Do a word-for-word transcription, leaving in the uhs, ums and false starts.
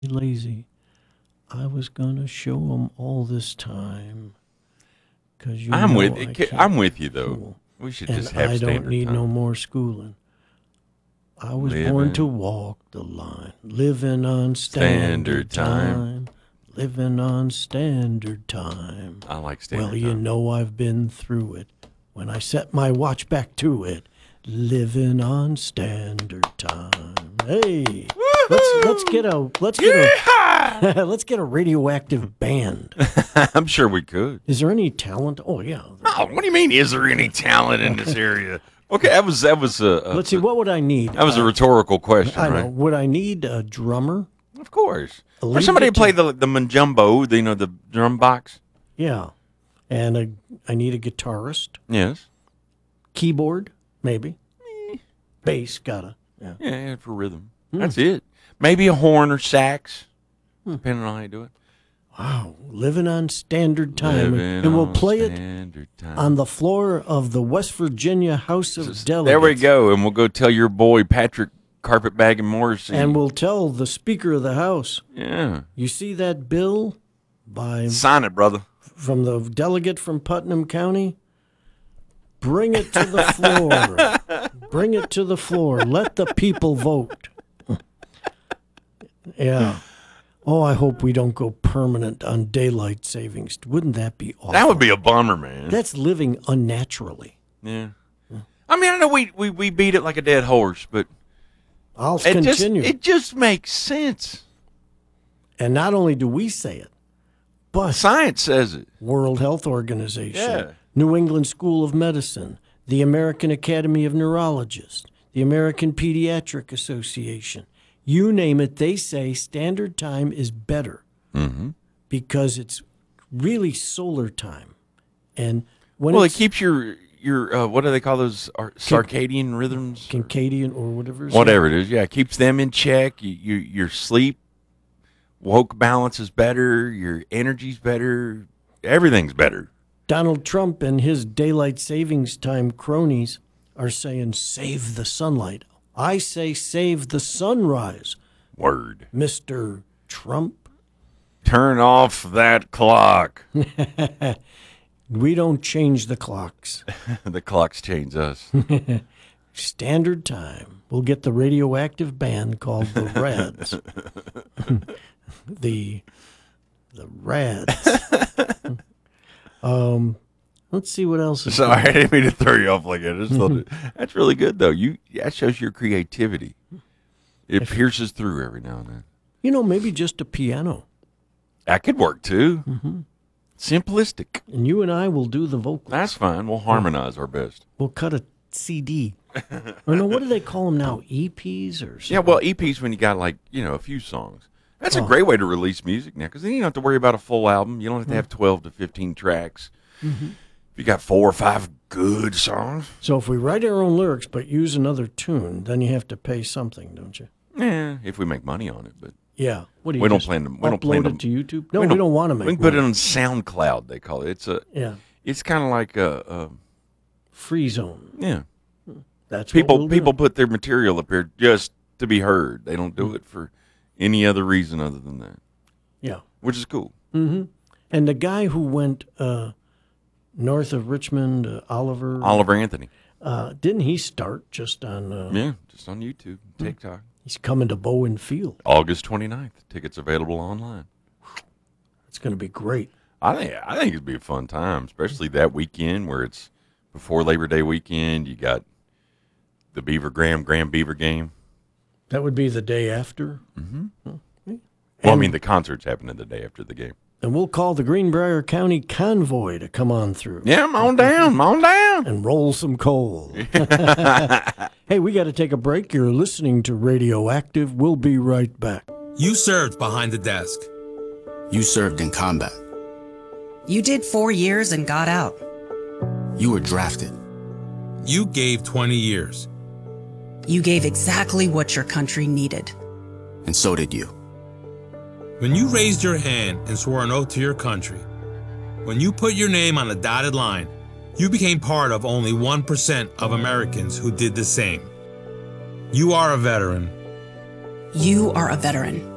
lazy. I was gonna show them all this time. Cause you I'm know with I you. can't I'm with you though. fool. We should And just have I don't standard need time. no more schooling. I was Living. born to walk the line, living on standard, Standard time. time. Living on standard time. I like standard Well, you time. know I've been through it. When I set my watch back to it, living on standard time. Hey, let's let's get a let's get a let's get a radioactive band. I'm sure we could. Is there any talent? Oh yeah. Oh, what do you mean? Is there any talent in this area? Okay, that was that was a, a Let's see. What would I need? that was a Uh, rhetorical question, I know. right? Would I need a drummer? Of course. A Or lead somebody to play guitar- the the manjumbo, the, you know, the drum box. Yeah. And a, I need a guitarist. Yes. Keyboard, maybe. Bass, gotta. Yeah. Yeah, for rhythm. Hmm. That's it. Maybe a horn or sax, depending on how you do it. Wow. Living on standard time. Living and we'll on play it standard time. on the floor of the West Virginia House of Delegates. There we go, and we'll go tell your boy Patrick Carpetbag and Morrissey. And we'll tell the Speaker of the House, yeah, you see that bill by sign it, brother. from the delegate from Putnam County? Bring it to the floor. Bring it to the floor. Let the people vote. Yeah. Oh, I hope we don't go permanent on daylight savings. Wouldn't that be awful? That would be a bummer, man. That's living unnaturally. yeah. I mean, I know we, we, we beat it like a dead horse, but I'll it just continue. it just makes sense. And not only do we say it, but Science says it. World Health Organization, Yeah. New England School of Medicine, the American Academy of Neurologists, the American Pediatric Association. You name it, they say standard time is better Mm-hmm. because it's really solar time. And when Well, it it's keeps your your uh, what do they call those Ar- circadian rhythms? or Circadian or whatever. it's whatever it is, yeah, it keeps them in check. You, you your sleep woke balance is better. Your energy's better. Everything's better. Donald Trump and his daylight savings time cronies are saying save the sunlight. I say save the sunrise, Word. Mister Trump. Turn off that clock. We don't change the clocks. The clocks change us. Standard time. We'll get the radioactive band called the Rads. the the Rads. um, let's see what else is Sorry, I didn't mean to throw you off like that. I just thought it- that's really good though. You that shows your creativity. It pierces through every now and then. You know, maybe just a piano. That could work too. Simplistic. And you and I will do the vocals. That's fine. We'll harmonize our best. We'll cut a C D. Or no, what do they call them now? E Ps or something? Yeah, well, E Ps when you got like you know a few songs. That's a Oh. great way to release music now because then you don't have to worry about a full album. You don't have to have twelve to fifteen tracks. If you got four or five good songs, So if we write our own lyrics but use another tune, then you have to pay something, don't you? yeah, if we make money on it, but Yeah. What do you We don't just plan to- we upload don't plan it to YouTube? No, we we don't- don't, want to make we can put it money. on SoundCloud. They call it. It's a. Yeah. It's kind of like a, a Free zone. yeah. That's People what we'll do. people put their material up here just to be heard. They don't do it for any other reason other than that, Yeah. which is cool. And the guy who went uh, north of Richmond, uh, Oliver, Oliver Anthony. uh, didn't he start just on? Uh, Yeah, just on YouTube, TikTok. He's coming to Bowen Field. August twenty-ninth. Tickets available online. It's going to be great. I think I think it'd be a fun time, especially that weekend where it's before Labor Day weekend. You got the Beaver Graham Graham Beaver game. That would be the day after. Well, I mean, the concert's happening the day after the game. And we'll call the Greenbrier County Convoy to come on through Yeah, I'm on down. I'm on down. and roll some coal. Hey, we got to take a break. You're listening to Radioactive. We'll be right back. You served behind the desk. You served in combat. You did four years and got out. You were drafted. You gave twenty years. You gave exactly what your country needed. And so did you. When you raised your hand and swore an oath to your country, when you put your name on a dotted line, you became part of only one percent of Americans who did the same. You are a veteran. You are a veteran.